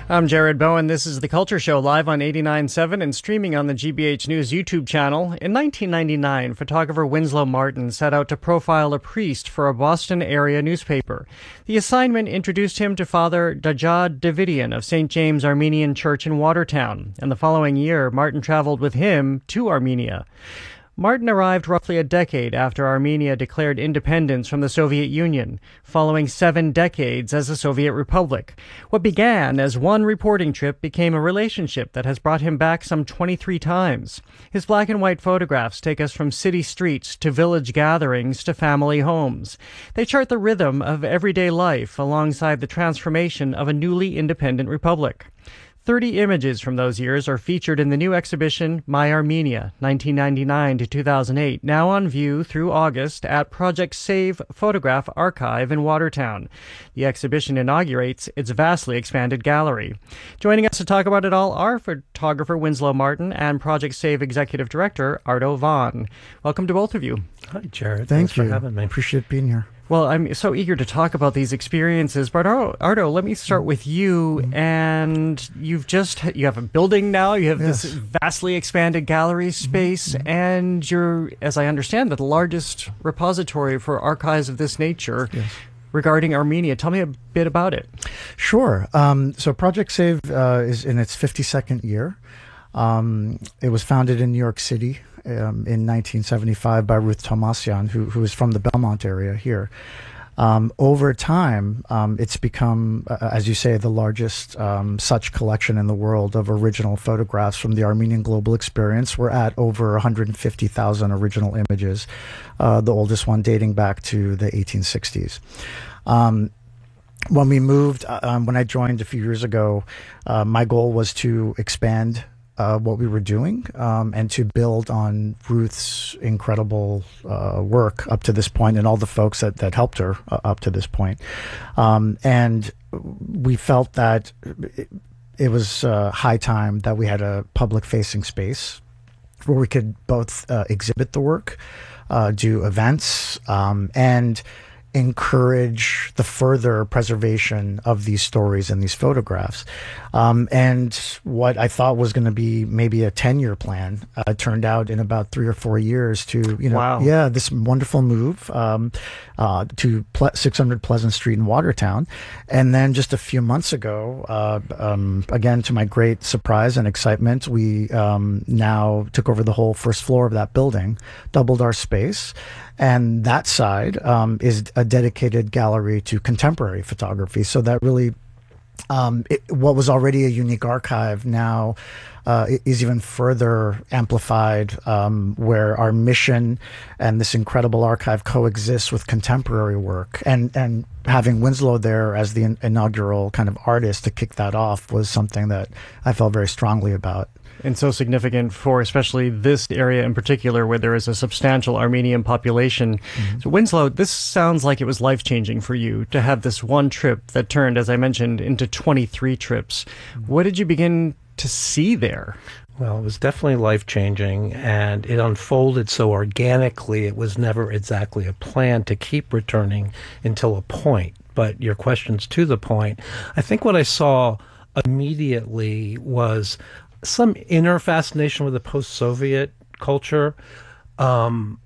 I'm Jared Bowen. This is The Culture Show, live on 89.7 and streaming on the GBH News YouTube channel. In 1999, photographer Winslow Martin set out to profile a priest for a Boston area newspaper. The assignment introduced him to Father Dajjad Davidian of St. James Armenian Church in Watertown, and the following year, Martin traveled with him to Armenia. Martin arrived roughly a decade after Armenia declared independence from the Soviet Union, following 7 decades as a Soviet republic. What began as one reporting trip became a relationship that has brought him back some 23 times. His black and white photographs take us from city streets to village gatherings to family homes. They chart the rhythm of everyday life alongside the transformation of a newly independent republic. 30 images from those years are featured in the new exhibition, My Armenia, 1999 to 2008, now on view through August at Project Save Photograph Archive in Watertown. The exhibition inaugurates its vastly expanded gallery. Joining us to talk about it all are photographer Winslow Martin and Project Save Executive Director Ardo Vaughn. Welcome to both of you. Hi, Jared. Thanks for having me. Appreciate being here. Well, I'm so eager to talk about these experiences, but Ardo, let me start with you. And you have a building now. You have this vastly expanded gallery space, and you're, as I understand, the largest repository for archives of this nature regarding Armenia. Tell me a bit about it. Sure. So Project Save is in its 52nd year. It was founded in New York City in 1975 by Ruth Tomasyan, who is from the Belmont area here. Over time, it's become, as you say, the largest such collection in the world of original photographs from the Armenian Global Experience. We're at over 150,000 original images, the oldest one dating back to the 1860s. When we moved, when I joined a few years ago, my goal was to expand what we were doing and to build on Ruth's incredible work up to this point and all the folks that helped her up to this point. And we felt that it was high time that we had a public-facing space where we could both exhibit the work, do events, and encourage the further preservation of these stories and these photographs. And what I thought was going to be maybe a 10-year plan turned out in about 3 or 4 years to, this wonderful move to 600 Pleasant Street in Watertown. And then just a few months ago, again, to my great surprise and excitement, we now took over the whole first floor of that building, doubled our space. And that side is a dedicated gallery to contemporary photography. So that really, what was already a unique archive now is even further amplified, where our mission and this incredible archive coexists with contemporary work. And having Winslow there as the inaugural kind of artist to kick that off was something that I felt very strongly about. And so significant for especially this area in particular where there is a substantial Armenian population. So Winslow, this sounds like it was life-changing for you to have this one trip that turned, as I mentioned, into 23 trips. What did you begin to see there? Well, it was definitely life-changing, and it unfolded so organically. It was never exactly a plan to keep returning until a point. But your question's to the point. I think what I saw immediately was some inner fascination with the post-Soviet culture. And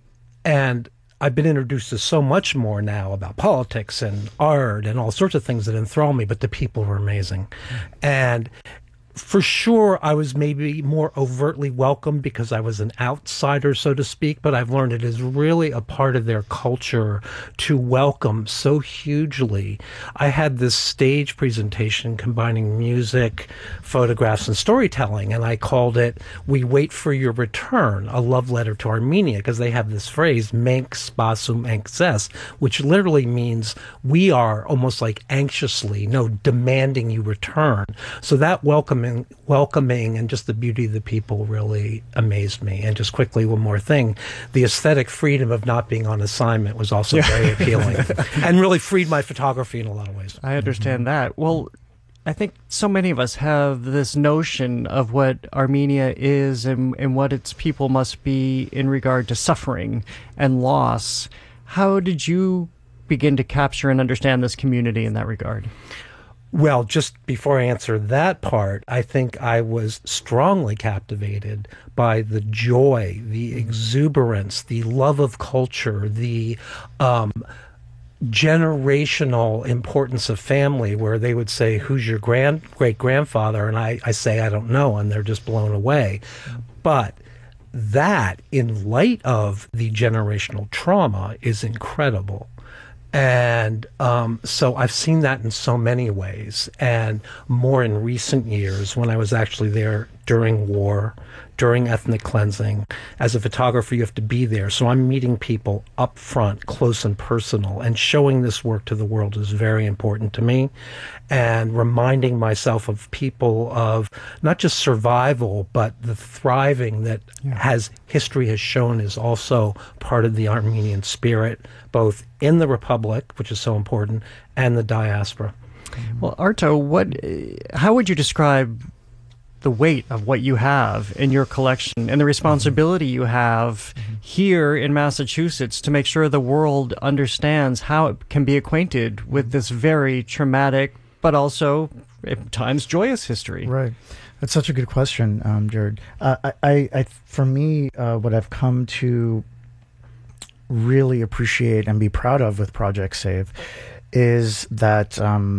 I've been introduced to so much more now about politics and art and all sorts of things that enthrall me, but the people were amazing. And for sure, I was maybe more overtly welcomed because I was an outsider, so to speak, but I've learned it is really a part of their culture to welcome so hugely. I had this stage presentation combining music, photographs, and storytelling, and I called it We Wait for Your Return, a love letter to Armenia, because they have this phrase, Menk spasum enkses, which literally means we are almost like anxiously, demanding you return. So that welcoming and just the beauty of the people really amazed me. And just quickly, one more thing, the aesthetic freedom of not being on assignment was also very appealing and really freed my photography in a lot of ways. I understand that. Well, I think so many of us have this notion of what Armenia is and what its people must be in regard to suffering and loss. How did you begin to capture and understand this community in that regard? Well, just before I answer that part, I think I was strongly captivated by the joy, the exuberance, the love of culture, the generational importance of family, where they would say, "Who's your great grandfather?" And I say, "I don't know," and they're just blown away. But that, in light of the generational trauma, is incredible. And so I've seen that in so many ways, and more in recent years when I was actually there during war, during ethnic cleansing. As a photographer, you have to be there. So I'm meeting people up front, close and personal, and showing this work to the world is very important to me. And reminding myself of people of not just survival, but the thriving that history has shown is also part of the Armenian spirit, both in the Republic, which is so important, and the diaspora. Well, Arto, how would you describe the weight of what you have in your collection and the responsibility you have here in Massachusetts to make sure the world understands how it can be acquainted with this very traumatic but also at times joyous history? Right. That's such a good question, Jared. For me, what I've come to really appreciate and be proud of with Project Save is that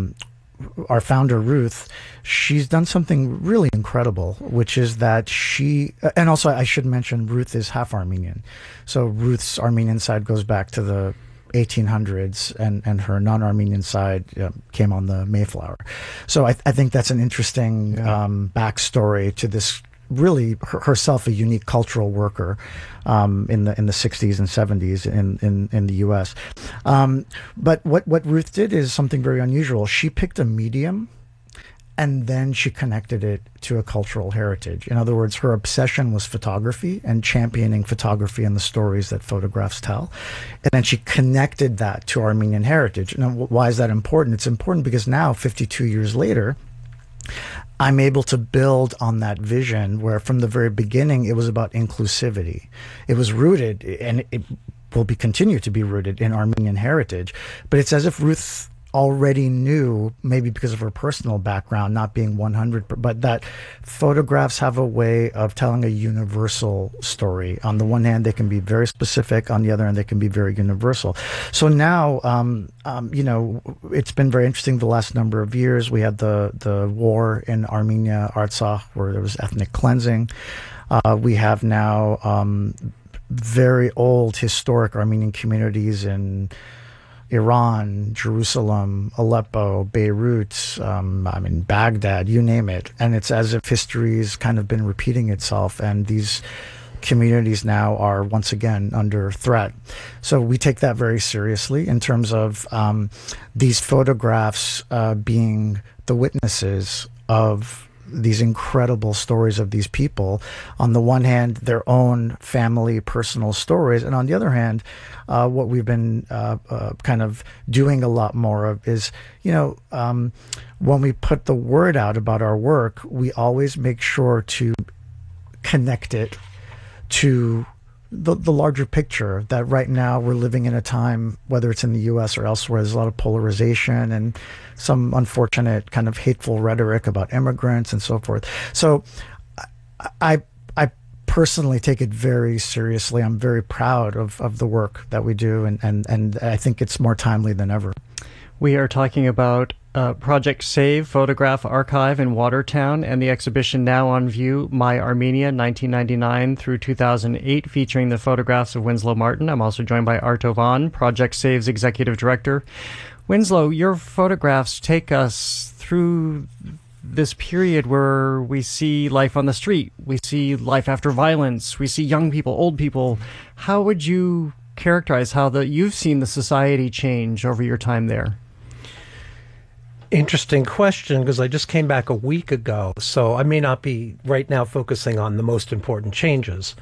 our founder, Ruth, she's done something really incredible, which is that and also I should mention, Ruth is half Armenian. So Ruth's Armenian side goes back to the 1800s, and her non-Armenian side came on the Mayflower. So I think that's an interesting backstory to this, really herself a unique cultural worker in the 60s and 70s in the U.S. But what Ruth did is something very unusual. She picked a medium, and then she connected it to a cultural heritage. In other words, her obsession was photography and championing photography and the stories that photographs tell. And then she connected that to Armenian heritage. Now, why is that important? It's important because now, 52 years later, I'm able to build on that vision where from the very beginning it was about inclusivity. It was rooted, and it will continue to be rooted in Armenian heritage. But it's as if Ruth already knew, maybe because of her personal background, not being 100, but that photographs have a way of telling a universal story. On the one hand, they can be very specific. On the other hand, they can be very universal. So now, it's been very interesting the last number of years. We had the war in Armenia, Artsakh, where there was ethnic cleansing. We have now very old historic Armenian communities in Iran, Jerusalem, Aleppo, Beirut, Baghdad, you name it. And it's as if history's kind of been repeating itself, and these communities now are once again under threat. So we take that very seriously in terms of these photographs being the witnesses of these incredible stories of these people. On the one hand, their own family, personal stories, and on the other hand, what we've been kind of doing a lot more of is, when we put the word out about our work, we always make sure to connect it to the larger picture, that right now we're living in a time, whether it's in the U.S. or elsewhere, there's a lot of polarization and some unfortunate kind of hateful rhetoric about immigrants and so forth. So I personally take it very seriously. I'm very proud of the work that we do, and I think it's more timely than ever. We are talking about Project Save Photograph Archive in Watertown and the exhibition now on view, My Armenia, 1999 through 2008, featuring the photographs of Winslow Martin. I'm also joined by Arto Vaughn, Project Save's executive director. Winslow, your photographs take us through this period where we see life on the street, we see life after violence, we see young people, old people. How would you characterize how you've seen the society change over your time there? Interesting question, because I just came back a week ago, so I may not be right now focusing on the most important changes.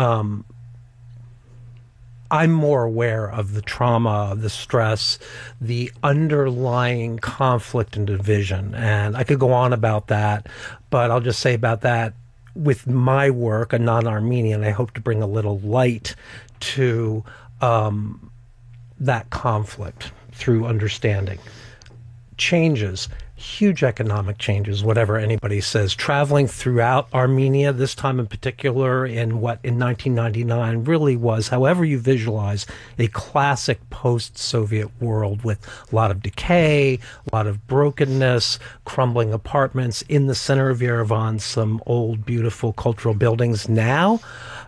I'm more aware of the trauma, the stress, the underlying conflict and division, and I could go on about that, but I'll just say about that, with my work, a non-Armenian, I hope to bring a little light to that conflict through understanding. Changes. huge economic changes, whatever anybody says. Traveling throughout Armenia, this time in particular, in 1999 really was, however you visualize, a classic post-Soviet world with a lot of decay, a lot of brokenness, crumbling apartments. In the center of Yerevan, some old, beautiful cultural buildings. Now,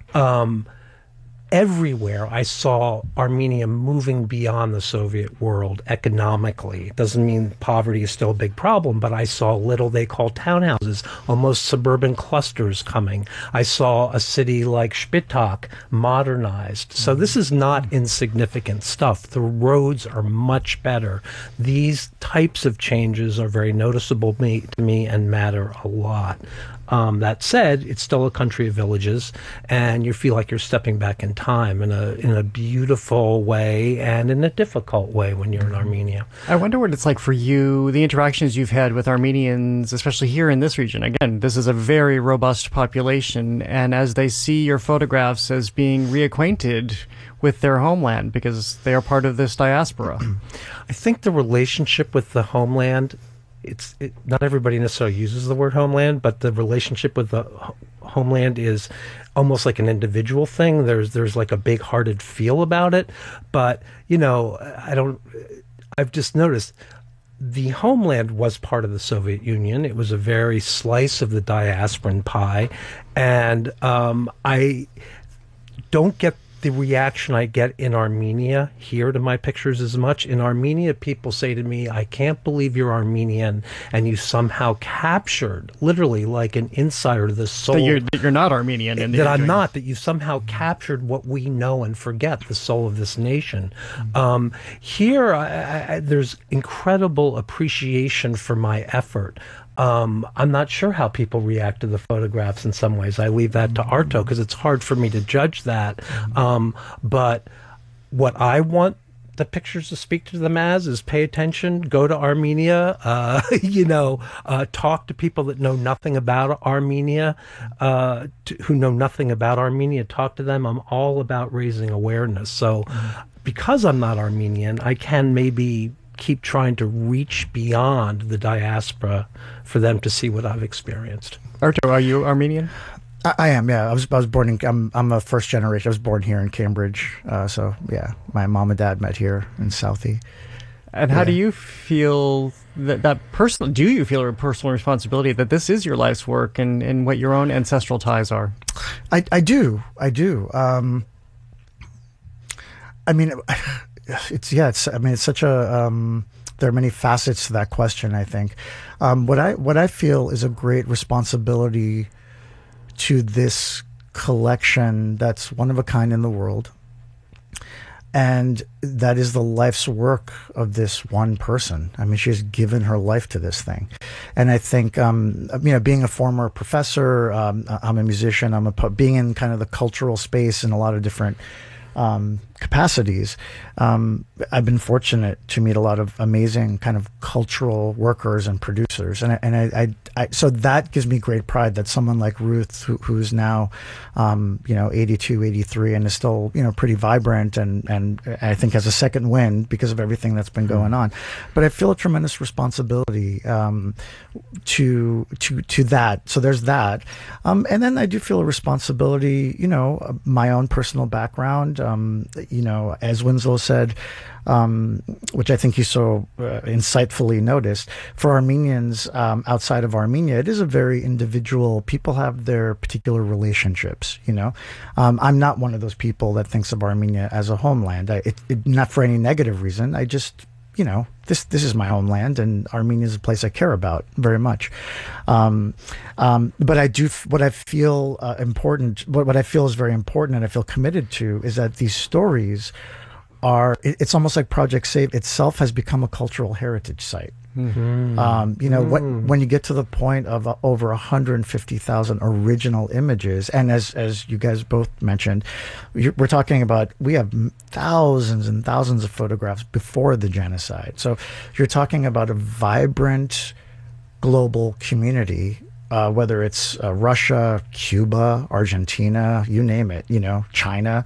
everywhere I saw Armenia moving beyond the Soviet world economically. It doesn't mean poverty is still a big problem, but I saw little they call townhouses, almost suburban clusters coming. I saw a city like Spitak modernized. So this is not insignificant stuff. The roads are much better. These types of changes are very noticeable to me and matter a lot. That said, it's still a country of villages, and you feel like you're stepping back in time in a beautiful way and in a difficult way when you're in Armenia. I wonder what it's like for you, the interactions you've had with Armenians, especially here in this region. Again, this is a very robust population, and as they see your photographs as being reacquainted with their homeland because they are part of this diaspora. I think the relationship with the homeland, not everybody necessarily uses the word homeland, but the relationship with the homeland is almost like an individual thing. There's like a big-hearted feel about it, but I've just noticed the homeland was part of the Soviet Union. It was a very slice of the diasporan pie, and I don't get the reaction I get in Armenia here to my pictures as much. In Armenia, people say to me, I can't believe you're Armenian and you somehow captured, literally like an insider, the soul. That you're not Armenian. That I'm not, that you somehow captured what we know and forget, the soul of this nation. Here, there's incredible appreciation for my effort. I'm not sure how people react to the photographs in some ways. I leave that to Arto because it's hard for me to judge that. But what I want the pictures to speak to them as is pay attention, go to Armenia, talk to people that know nothing about Armenia, who know nothing about Armenia, talk to them. I'm all about raising awareness. So because I'm not Armenian, I can maybe keep trying to reach beyond the diaspora for them to see what I've experienced. Arto, are you Armenian? I am, yeah. I was born in. I'm a first generation. I was born here in Cambridge. So yeah, my mom and dad met here in Southie. And how do you feel that personal? Do you feel a personal responsibility that this is your life's work and what your own ancestral ties are? I do. I mean, it's such a. There are many facets to that question. I think what I feel is a great responsibility to this collection that's one of a kind in the world, and that is the life's work of this one person. I mean, she's given her life to this thing, and I think being a former professor, I'm a musician. Being in kind of the cultural space in a lot of different capacities. I've been fortunate to meet a lot of amazing kind of cultural workers and producers, and so that gives me great pride that someone like Ruth, who's now 82, 83, and is still pretty vibrant, and I think has a second wind because of everything that's been going on. But I feel a tremendous responsibility to that. So there's that, and then I do feel a responsibility. My own personal background. As Winslow said, which I think he so insightfully noticed, for Armenians outside of Armenia, it is a very individual. People have their particular relationships. I'm not one of those people that thinks of Armenia as a homeland. Not for any negative reason. I just, this is my homeland, and Armenia is a place I care about very much. But I do, what I feel important, what I feel is very important, and I feel committed to, is that these stories it's almost like Project Save itself has become a cultural heritage site. When you get to the point of over 150,000 original images, and as you guys both mentioned, we're talking about, we have thousands and thousands of photographs before the genocide. So you're talking about a vibrant global community, whether it's Russia, Cuba, Argentina, you name it, China.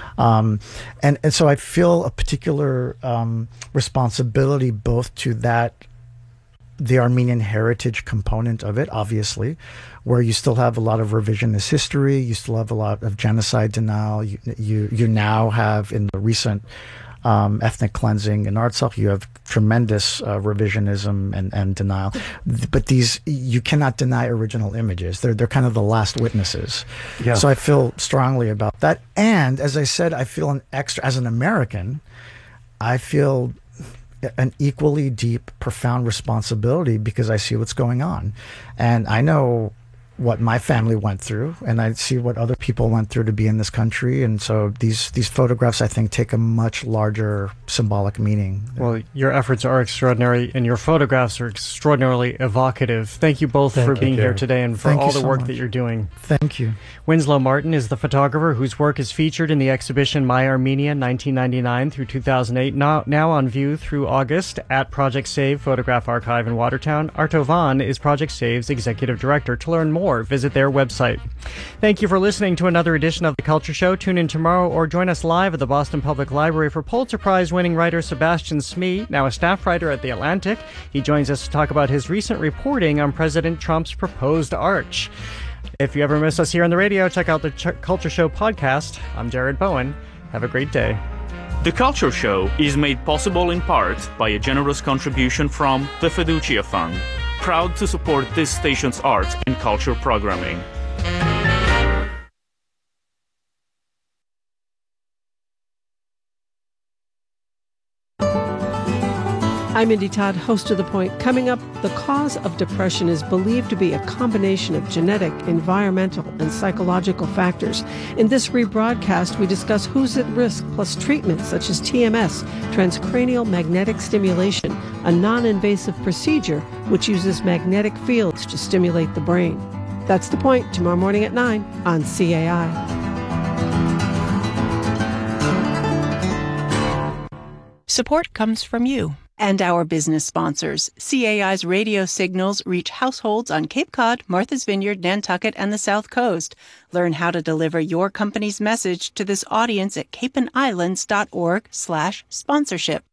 And so I feel a particular responsibility both to that the Armenian heritage component of it, obviously, where you still have a lot of revisionist history, you still have a lot of genocide denial. You now have, in the recent ethnic cleansing in Artsakh, you have tremendous revisionism and denial. But you cannot deny original images. They're kind of the last witnesses. Yeah. So I feel strongly about that. And as I said, I feel as an American, I feel an equally deep, profound responsibility because I see what's going on. And I know what my family went through, and I see what other people went through to be in this country. And so these photographs, I think, take a much larger symbolic meaning. Well, your efforts are extraordinary, and your photographs are extraordinarily evocative. Thank you both for being here today and for all the work that you're doing. Thank you. Winslow Martin is the photographer whose work is featured in the exhibition My Armenia 1999 through 2008, now on view through August at Project Save Photograph Archive in Watertown. Arto Van is Project Save's executive director. To learn more, visit their website. Thank you for listening to another edition of The Culture Show. Tune in tomorrow or join us live at the Boston Public Library for Pulitzer Prize-winning writer Sebastian Smee, now a staff writer at The Atlantic. He joins us to talk about his recent reporting on President Trump's proposed arch. If you ever miss us here on the radio, check out the Culture Show podcast. I'm Jared Bowen. Have a great day. The Culture Show is made possible in part by a generous contribution from the Fiducia Fund, proud to support this station's art and culture programming. I'm Mindy Todd, host of The Point. Coming up, the cause of depression is believed to be a combination of genetic, environmental, and psychological factors. In this rebroadcast, we discuss who's at risk, plus treatments such as TMS, transcranial magnetic stimulation, a non-invasive procedure which uses magnetic fields to stimulate the brain. That's The Point, tomorrow morning at 9 on CAI. Support comes from you and our business sponsors. CAI's radio signals reach households on Cape Cod, Martha's Vineyard, Nantucket, and the South Coast. Learn how to deliver your company's message to this audience at capeandislands.org/sponsorship.